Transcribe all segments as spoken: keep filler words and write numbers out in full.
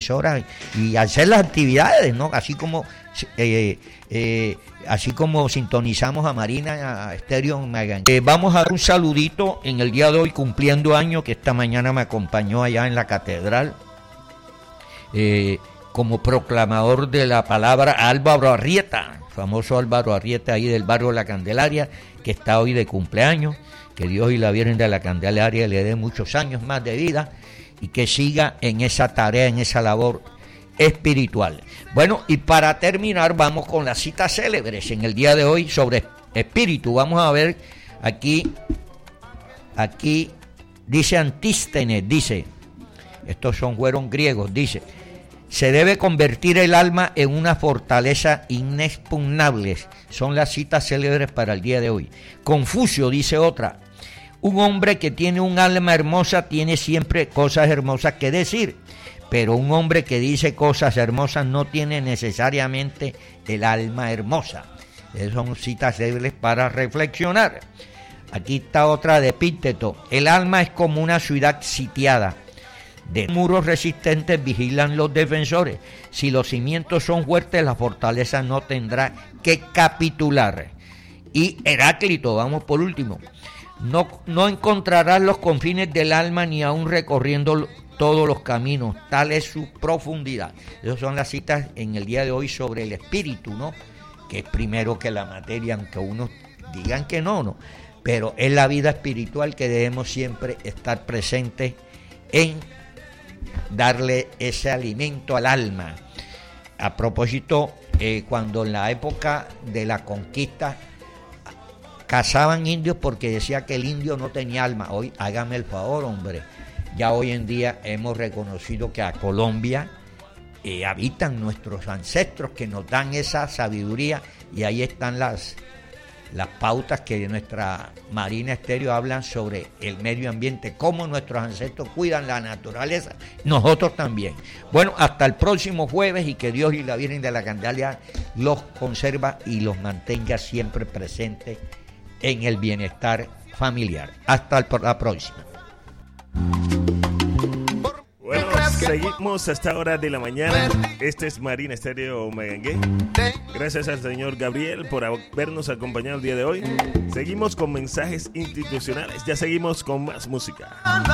emisoras y hacer las actividades, ¿no? Así como eh, eh, así como sintonizamos a Marina Estéreo en Magallanes. Eh, vamos a dar un saludito en el día de hoy, cumpliendo años, que esta mañana me acompañó allá en la catedral, eh, como proclamador de la palabra, Álvaro Arrieta, famoso Álvaro Arrieta ahí del barrio La Candelaria, que está hoy de cumpleaños. Que Dios y la Virgen de la Candelaria le dé muchos años más de vida y que siga en esa tarea, en esa labor espiritual. Bueno, y para terminar vamos con las citas célebres en el día de hoy sobre espíritu. Vamos a ver aquí, aquí dice Antístenes, dice, estos son fueron griegos, dice, se debe convertir el alma en una fortaleza inexpugnable. Son las citas célebres para el día de hoy. Confucio dice otra, un hombre que tiene un alma hermosa tiene siempre cosas hermosas que decir, pero un hombre que dice cosas hermosas no tiene necesariamente el alma hermosa. Esas son citas célebres para reflexionar. Aquí está otra de Epícteto, el alma es como una ciudad sitiada. De muros resistentes vigilan los defensores. Si los cimientos son fuertes, la fortaleza no tendrá que capitular. Y Heráclito, vamos por último. No, no encontrarás los confines del alma ni aún recorriendo todos los caminos. Tal es su profundidad. Esas son las citas en el día de hoy sobre el espíritu, ¿no? Que es primero que la materia, aunque unos digan que no, ¿no? Pero es la vida espiritual que debemos siempre estar presentes en darle ese alimento al alma. A propósito, eh, cuando en la época de la conquista cazaban indios porque decía que el indio no tenía alma. Hoy, hágame el favor, hombre, ya hoy en día hemos reconocido que a Colombia eh, habitan nuestros ancestros que nos dan esa sabiduría, y ahí están las las pautas que nuestra Marina Estéreo hablan sobre el medio ambiente, cómo nuestros ancestros cuidan la naturaleza, nosotros también. Bueno, hasta el próximo jueves, y que Dios y la Virgen de la Candelaria los conserva y los mantenga siempre presentes en el bienestar familiar. Hasta la próxima. Bueno, seguimos hasta hora de la mañana. Este es Marina Estéreo Megangué. Gracias al señor Gabriel por habernos acompañado el día de hoy. Seguimos con mensajes institucionales. Ya seguimos con más música.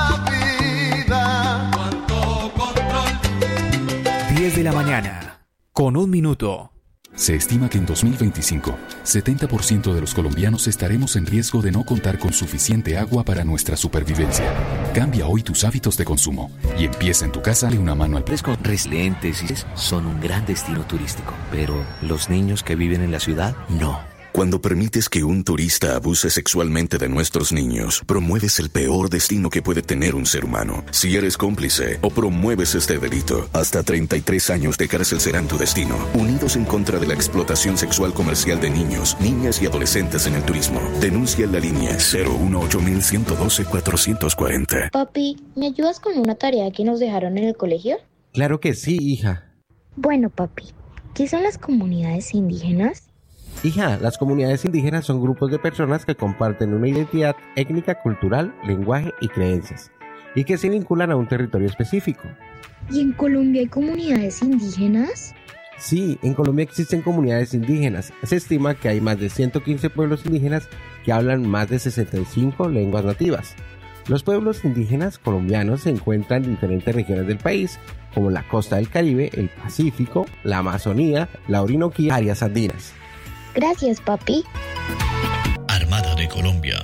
diez de la mañana, con un minuto. Se estima que en dos mil veinticinco, setenta por ciento de los colombianos estaremos en riesgo de no contar con suficiente agua para nuestra supervivencia. Cambia hoy tus hábitos de consumo y empieza en tu casa de una mano al Fresco Resilientes son un gran destino turístico, pero los niños que viven en la ciudad, no. Cuando permites que un turista abuse sexualmente de nuestros niños, promueves el peor destino que puede tener un ser humano. Si eres cómplice o promueves este delito, hasta treinta y tres años de cárcel serán tu destino. Unidos en contra de la explotación sexual comercial de niños, niñas y adolescentes en el turismo. Denuncia en la línea cero uno ocho uno uno dos cuatro cuatro cero. Papi, ¿me ayudas con una tarea que nos dejaron en el colegio? Claro que sí, hija. Bueno, papi, ¿qué son las comunidades indígenas? Hija, las comunidades indígenas son grupos de personas que comparten una identidad étnica, cultural, lenguaje y creencias, y que se vinculan a un territorio específico. ¿Y en Colombia hay comunidades indígenas? Sí, en Colombia existen comunidades indígenas. Se estima que hay más de ciento quince pueblos indígenas que hablan más de sesenta y cinco lenguas nativas. Los pueblos indígenas colombianos se encuentran en diferentes regiones del país, como la costa del Caribe, el Pacífico, la Amazonía, la Orinoquía y áreas andinas. Gracias, papi. Armada de Colombia.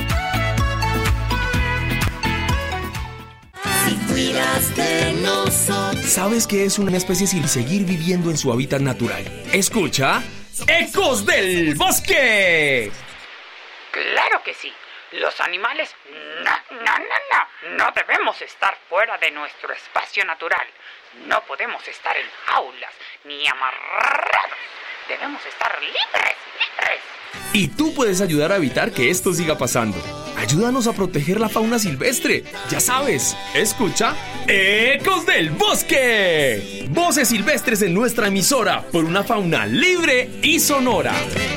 Si cuidas de nosotros. ¿Sabes qué es una especie sin seguir viviendo en su hábitat natural? Escucha, Ecos del Bosque. Claro que sí. Los animales, no, no, no, no. No debemos estar fuera de nuestro espacio natural. No podemos estar en jaulas ni amarrados. Debemos estar libres, libres. Y tú puedes ayudar a evitar que esto siga pasando. Ayúdanos a proteger la fauna silvestre. Ya sabes, escucha Ecos del Bosque. Voces silvestres en nuestra emisora por una fauna libre y sonora.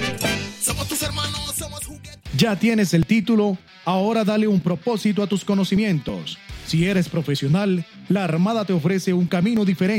Ya tienes el título, ahora dale un propósito a tus conocimientos. Si eres profesional, la Armada te ofrece un camino diferente.